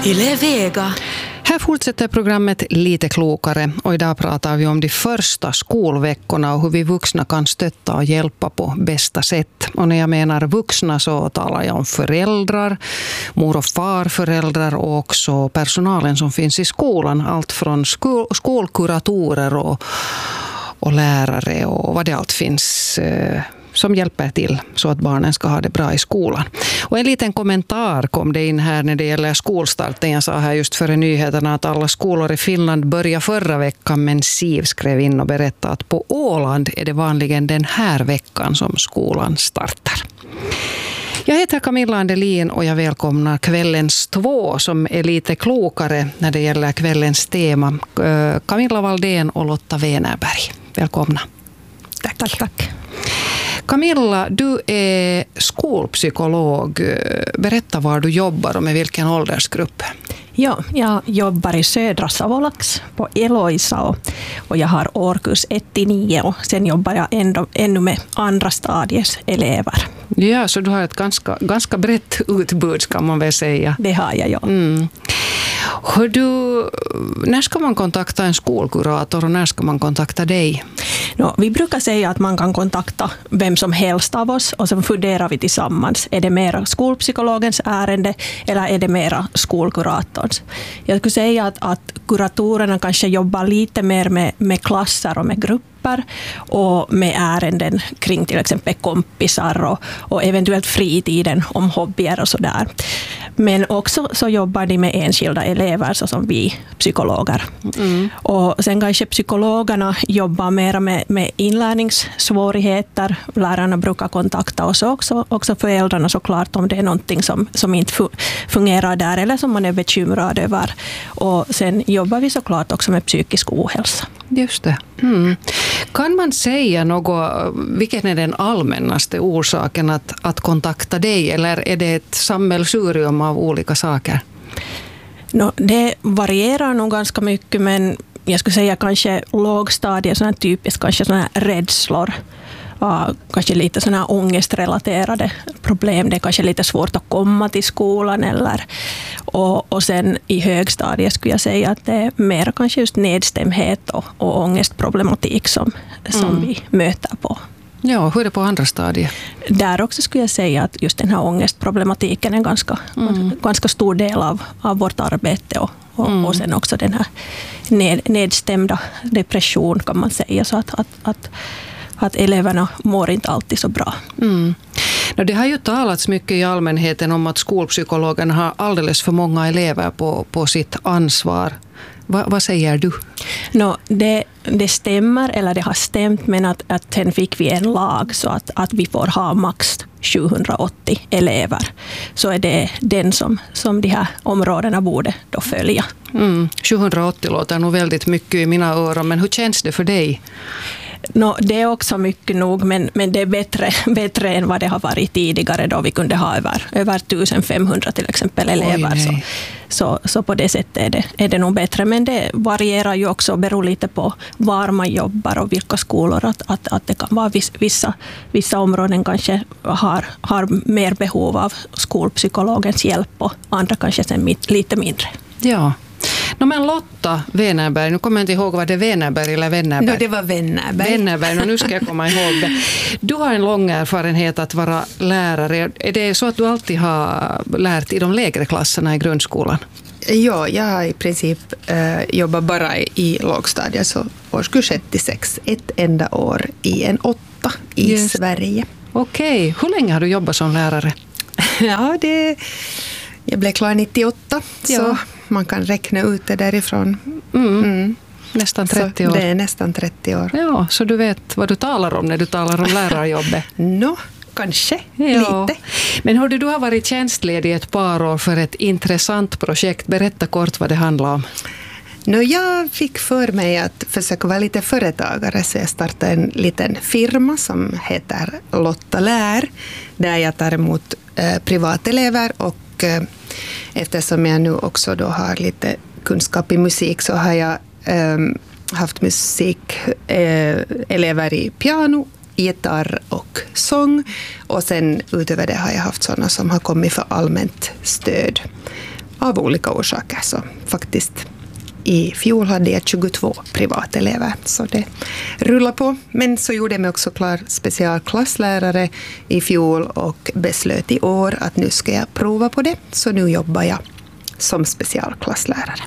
Yle Vega. Här fortsätter programmet Lite klokare och idag pratar vi om de första skolveckorna och hur vi vuxna kan stötta och hjälpa på bästa sätt. Och när jag menar vuxna så talar jag om föräldrar, mor- och farföräldrar och också personalen som finns i skolan. Allt från skolkuratorer och lärare och vad det allt finns som hjälper till så att barnen ska ha det bra i skolan. Och en liten kommentar kom det in här när det gäller skolstarten. Jag sa här just före nyheterna att alla skolor i Finland började förra veckan, men Siv skrev in och berättade att på Åland är det vanligen den här veckan som skolan startar. Jag heter Camilla Andelin och jag välkomnar kvällens två som är lite klokare när det gäller kvällens tema. Camilla Valdén och Lotta Wenerberg. Välkomna. Tack. Camilla, du är skolpsykolog. Berätta var du jobbar och med vilken åldersgrupp. Ja, jag jobbar i södra Savolax på Eloisa och jag har årkurs 1-9 och sen jobbar jag ännu med andra stadies elever. Ja, så du har ett ganska brett utbud kan man väl säga. Det har jag, ja. När ska man kontakta en skolkurator och när ska man kontakta dig? Vi brukar säga att man kan kontakta vem som helst av oss och sen funderar vi tillsammans. Är det mera skolpsykologens ärende eller är det mera skolkuratorns? Jag skulle säga att kuratorerna kanske jobbar lite mer med klasser och med grupper och med ärenden kring till exempel kompisar och eventuellt fritiden om hobbyer och sådär. Men också så jobbar de med enskilda elever så som vi psykologer. Och sen kanske psykologerna jobbar mer med inlärningssvårigheter. Lärarna brukar kontakta oss också föräldrarna såklart om det är någonting som inte fungerar där eller som man är bekymrad över. Och sen jobbar vi såklart också med psykisk ohälsa. Just det. Kan man säga något, vilken är den allmännaste orsaken att kontakta dig eller är det ett sammelsurium av olika saker? Det varierar nog ganska mycket, men jag skulle säga kanske lågstadiet, sådana typiskt kanske sådana rädslor. Kanske lite sådana ångestrelaterade problem. Det är kanske lite svårt att komma till skolan och sen i högstadiet skulle jag säga att det är mer kanske just nedstämdhet och ångestproblematik som vi möter på. Ja, hur är det på andra stadier? Där också skulle jag säga att just den här ångestproblematiken är en ganska stor del av vårt arbete och sen också den här nedstämda depression kan man säga, så att eleverna mår inte alltid så bra. Det har ju talats mycket i allmänheten om att skolpsykologen har alldeles för många elever på sitt ansvar. Vad säger du? Det stämmer, eller det har stämt, men att sen fick vi en lag så att vi får ha max 780 elever. Så är det den som de här områdena borde då följa. 780 låter nog väldigt mycket i mina öron, men hur känns det för dig? Det är också mycket nog, men det är bättre än vad det har varit tidigare då vi kunde ha över 1500 till exempel elever. Så på det sättet är det nog bättre. Men det varierar ju också och beror lite på var man jobbar och vilka skolor. Att det kan vara vissa områden kanske har mer behov av skolpsykologens hjälp och andra kanske sen lite mindre. Ja. Men Lotta Wenerberg, nu kommer jag inte ihåg vad det är, Wenerberg eller Wennerberg? Det var Wennerberg. Nu ska jag komma ihåg det. Du har en lång erfarenhet att vara lärare. Är det så att du alltid har lärt i de lägre klasserna i grundskolan? Ja, jag har i princip jobbat bara i lågstadiet, så årskurs 1-6, ett enda år i en 8 i Sverige. Okej. Hur länge har du jobbat som lärare? Ja, jag blev klar 98, så man kan räkna ut det därifrån. Nästan 30 år. Så det är nästan 30 år. Ja, så du vet vad du talar om när du talar om lärarjobbet. Kanske lite. Men hörde, du har varit tjänstledig ett par år för ett intressant projekt. Berätta kort vad det handlar om. Jag fick för mig att försöka vara lite företagare, så jag startade en liten firma som heter Lotta Lär, där jag tar emot privatelever, och eftersom jag nu också då har lite kunskap i musik så har jag haft musikelever i piano, gitarr och sång, och sen utöver det har jag haft sådana som har kommit för allmänt stöd. av olika orsaker. Så faktiskt i fjol hade jag 22 privatelever, så det rullar på. Men så gjorde jag mig också klar specialklasslärare i fjol och beslöt i år att nu ska jag prova på det. Så nu jobbar jag som specialklasslärare.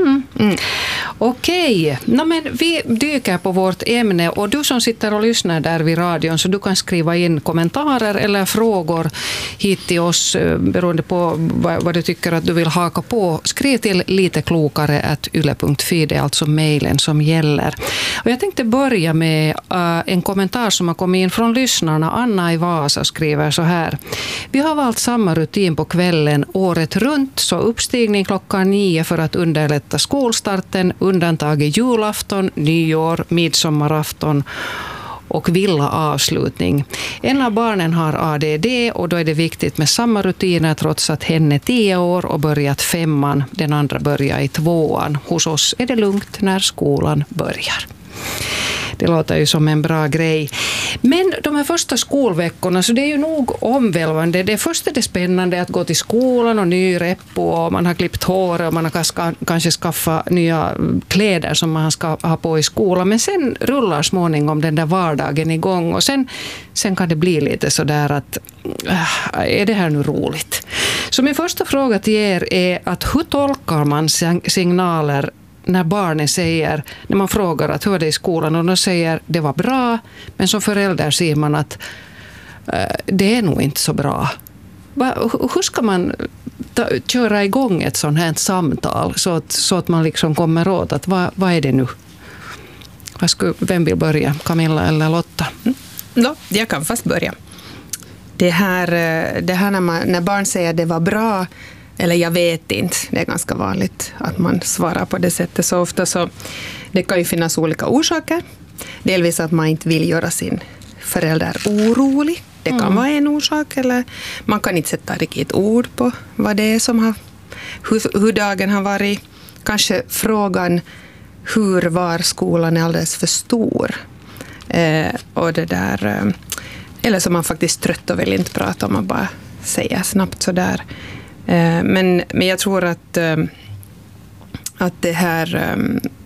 Okej, men vi dyker på vårt ämne, och du som sitter och lyssnar där vid radion, så du kan skriva in kommentarer eller frågor hit till oss beroende på vad du tycker att du vill haka på. Skriv till liteklokare@yle.fi, det är alltså mejlen som gäller. Och jag tänkte börja med en kommentar som har kommit in från lyssnarna. Anna i Vasa skriver så här: vi har valt samma rutin på kvällen året runt, så uppstigning klockan 9 för att underlätta skolstarten, undantaget julafton, nyår, midsommarafton och villa avslutning. En av barnen har ADD och då är det viktigt med samma rutiner trots att hen är 10 år och börjat 5:an. Den andra börjar i 2:an. Hos oss är det lugnt när skolan börjar. Det låter ju som en bra grej. Men de här första skolveckorna, så det är ju nog omvälvande. Det första är det spännande att gå till skolan och ny reppo, och man har klippt hår och man har kanske skaffat nya kläder som man ska ha på i skolan. Men sen rullar småningom den där vardagen igång, och sen kan det bli lite så där att är det här nu roligt? Så min första fråga till er är att hur tolkar man signaler när barnen säger, när man frågar att hur är det i skolan, och de säger det var bra, men som förälder ser man att det är nog inte så bra. Hur ska man köra igång ett sånt här samtal så att man liksom kommer åt att vad är det nu? Vem vill börja? Camilla eller Lotta? Jag kan fast börja. Det här när barn säger det var bra, eller jag vet inte, det är ganska vanligt att man svarar på det sättet så ofta, så det kan ju finnas olika orsaker. Delvis att man inte vill göra sin förälder orolig. Det kan vara en orsak, eller man kan inte sätta riktigt ord på vad det är som hur dagen har varit. Kanske frågan hur var skolan är alldeles för stor. Och det där, eller så man faktiskt trött och vill inte prata om och bara säga snabbt sådär. Men jag tror att det här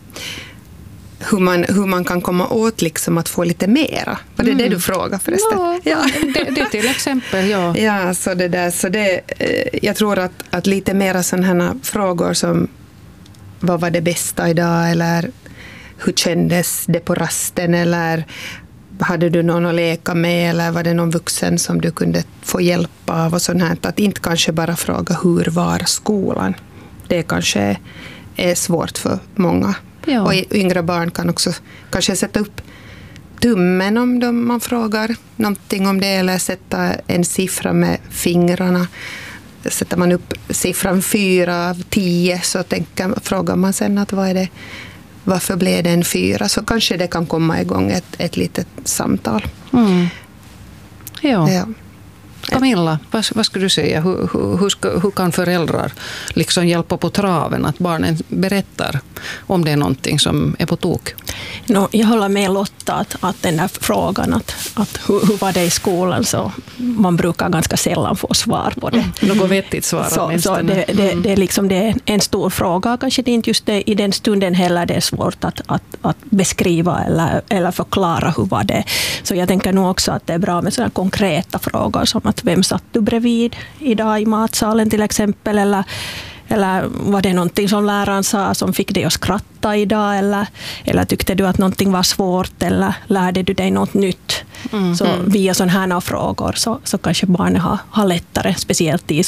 hur man kan komma åt liksom att få lite mera. Var det det du frågar förresten? Ja. Det till exempel, ja. Ja, så det där, så det, jag tror att lite mera sådana här frågor som vad var det bästa idag, eller hur kändes det på rasten, eller hade du någon att leka med, eller var det någon vuxen som du kunde få hjälp av och sånt här. Att inte kanske bara fråga hur var skolan. Det kanske är svårt för många. Ja. Och yngre barn kan också kanske sätta upp tummen om man frågar någonting om det, eller sätta en siffra med fingrarna. Sätter man upp siffran 4 av 10 så frågar man sen att varför blev det en 4? Så kanske det kan komma igång ett litet samtal. Ja. Camilla, vad skulle du säga? Hur kan föräldrar liksom hjälpa på traven att barnen berättar om det är någonting som är på tok? Jag håller med Lotta att den där frågan att hur var det i skolan, så man brukar ganska sällan få svar på det. Något vettigt svar. Så det är liksom det är en stor fråga. Kanske det inte just det, i den stunden heller det är svårt att beskriva eller förklara hur var det. Så jag tänker nog också att det är bra med sådana konkreta frågor som att vem satt du bredvid idag i matsalen till exempel, eller var det någonting som läraren sa som fick dig att skratta idag, eller tyckte du att någonting var svårt, eller lärde du dig något nytt? Så via sådana här frågor så kanske barnen har lättare, speciellt i